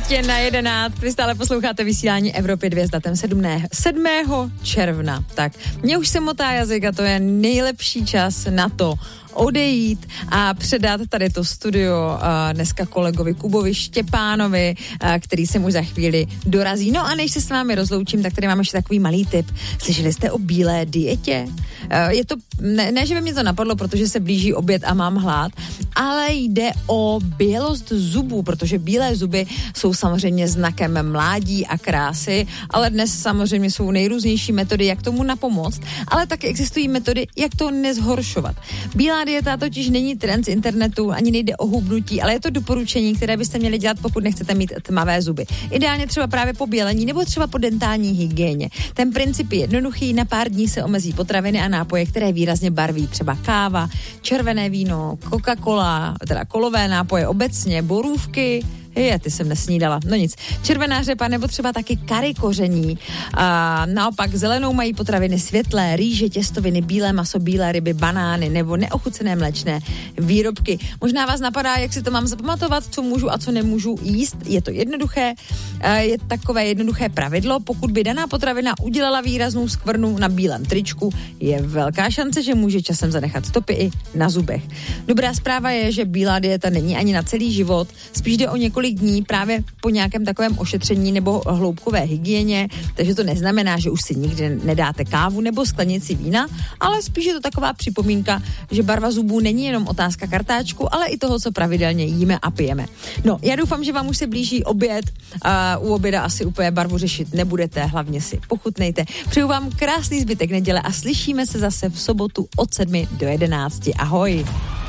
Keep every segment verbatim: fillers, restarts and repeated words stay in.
Ještě na jedenáct. Vy stále posloucháte vysílání Evropy dva s datem sedmého června. Tak, mě už se motá jazyk a to je nejlepší čas na to odejít a předat tady to studio uh, dneska kolegovi Kubovi Štěpánovi, uh, který se už za chvíli dorazí. No a než se s vámi rozloučím, tak tady mám ještě takový malý tip. Slyšeli jste o bílé dietě? Uh, je to, ne, ne, že by mě to napadlo, protože se blíží oběd a mám hlad, ale jde o bělost zubů, protože bílé zuby jsou samozřejmě znakem mládí a krásy, ale dnes samozřejmě jsou nejrůznější metody, jak tomu napomoct, ale taky existují metody, jak to nezhoršovat. Bílá dieta totiž není trend z internetu, ani nejde o hubnutí, ale je to doporučení, které byste měli dělat, pokud nechcete mít tmavé zuby. Ideálně třeba právě po bělení nebo třeba po dentální hygieně. Ten princip je jednoduchý, na pár dní se omezí potraviny a nápoje, které výrazně barví, třeba káva, červené víno, Coca-Cola, teda kolové nápoje obecně, borůvky. Je, ty jsem nesnídala. No nic. Červená řepa nebo třeba taky kary koření. A naopak zelenou mají potraviny světlé, rýže, těstoviny, bílé maso, bílé ryby, banány nebo neochucené mléčné výrobky. Možná vás napadá, jak si to mám zapamatovat, co můžu a co nemůžu jíst. Je to jednoduché. Je takové jednoduché pravidlo. Pokud by daná potravina udělala výraznou skvrnu na bílém tričku, je velká šance, že může časem zanechat stopy i na zubech. Dobrá zpráva je, že bílá dieta není ani na celý život. Spíš jde o několik dní právě po nějakém takovém ošetření nebo hloubkové hygieně, takže to neznamená, že už si nikdy nedáte kávu nebo sklenici vína, ale spíš je to taková připomínka, že barva zubů není jenom otázka kartáčku, ale i toho, co pravidelně jíme a pijeme. No, já doufám, že vám už se blíží oběd a u oběda asi úplně barvu řešit nebudete, hlavně si pochutnejte. Přeju vám krásný zbytek neděle a slyšíme se zase v sobotu od sedmi do jedenácti. Ahoj!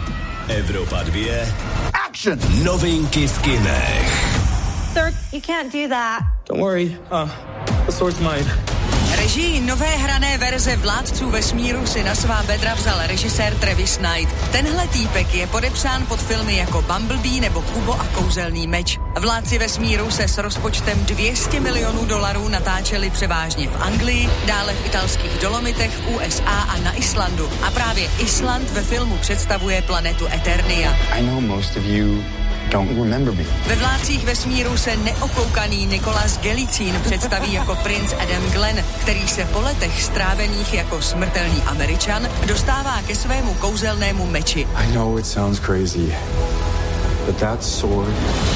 Evropa dva. Action! Novinky v kinech. Sir, you can't do that. Don't worry. Uh, the sword's mine. Režii nové hrané verze Vládců vesmíru si na svá bedra vzal režisér Travis Knight. Tenhle týpek je podepsán pod filmy jako Bumblebee nebo Kubo a kouzelný meč. Vládci vesmíru se s rozpočtem dvě stě milionů dolarů natáčeli převážně v Anglii, dále v italských Dolomitech, v U S A a na Islandu. A právě Island ve filmu představuje planetu Eternia. I know most of you don't remember me. Ve Vládcích vesmíru se neokoukaný Nicolas Galitzine představí jako princ Adam Glenn, který se po letech strávených jako smrtelný Američan dostává ke svému kouzelnému meči. I know it sounds crazy, but that sword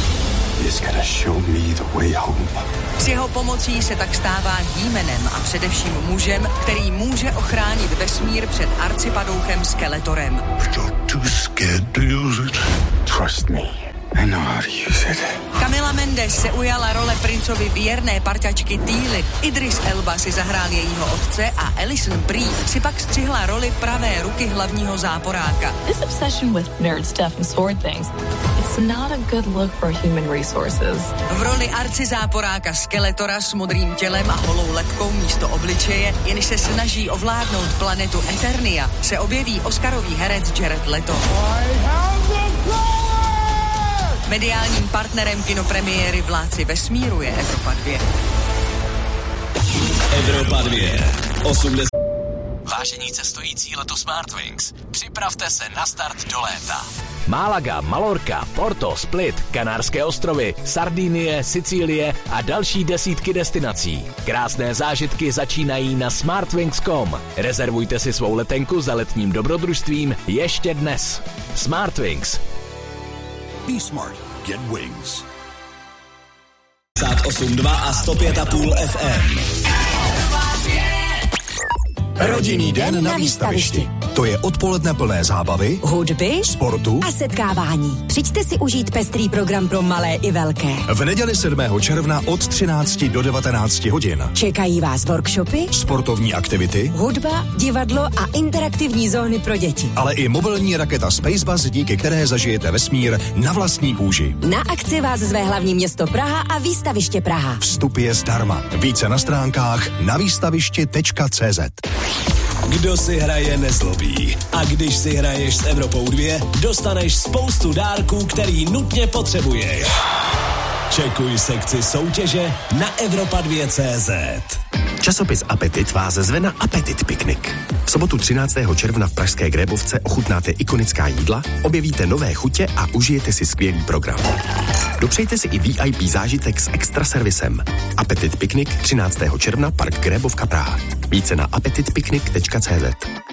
is gonna show me the way home. S jeho pomocí se tak stává jímenem a především mužem, který může ochránit vesmír před arcipadouchem Skeletorem. You're too scared to use it. Trust me. I know how to use it. Camila Mendes se ujala role princovi věrné parťačky Teely. Idris Elba si zahrál jejího otce a Alison Brie si pak střihla roli pravé ruky hlavního záporáka. This obsession with nerd stuff and sword things, it's not a good look for human resources. V roli arcizáporáka Skeletora s modrým tělem a holou lebkou místo obličeje, jenž se snaží ovládnout planetu Eternia, se objeví oscarový herec Jared Leto. Mediálním partnerem kinopremiéry Vládci vesmíru je Evropa dva. Evropa dva. osmdesát Vážení cestující letu Smartwings, připravte se na start do léta. Málaga, Malorka, Porto, Split, Kanárské ostrovy, Sardinie, Sicílie a další desítky destinací. Krásné zážitky začínají na smartwings tečka com. Rezervujte si svou letenku za letním dobrodružstvím ještě dnes. Smartwings. Be smart. Get wings. osm dva a sto pět a půl F M. Rodinný den na výstavišti. To je odpoledne plné zábavy, hudby, sportu a setkávání. Přijďte si užít pestrý program pro malé i velké. V neděli sedmého června od třinácti do devatenácti hodin. Čekají vás workshopy, sportovní aktivity, hudba, divadlo a interaktivní zóny pro děti. Ale i mobilní raketa Spacebus, díky které zažijete vesmír na vlastní kůži. Na akci vás zve hlavní město Praha a výstaviště Praha. Vstup je zdarma. Více na stránkách na výstavišti tečka cé zet. Kdo si hraje, nezlobí. A když si hraješ s Evropou dva, dostaneš spoustu dárků, který nutně potřebuješ. Čekuj sekci soutěže na Evropa dva tečka cé zet. Časopis Apetit vás zve na Apetit piknik. V sobotu třináctého června v pražské Grébovce ochutnáte ikonická jídla, objevíte nové chutě a užijete si skvělý program. Dopřejte si i V I P zážitek s extra servisem. Apetit piknik třináctého června, park Grébovka Praha. Více na apetitpiknik tečka cé zet.